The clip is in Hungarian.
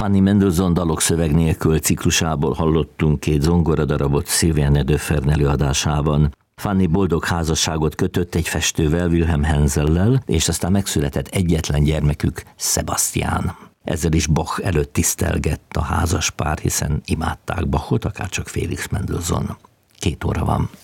Fanny Mendelssohn dalok szöveg nélkül ciklusából hallottunk 2 zongoradarabot Sylviane de Fern előadásában. Fanny boldog házasságot kötött egy festővel, Wilhelm Hensellel, és aztán megszületett egyetlen gyermekük, Sebastian. Ezzel is Bach előtt tisztelgett a házas pár, hiszen imádták Bachot, akárcsak Félix Mendelssohn. 2 óra van.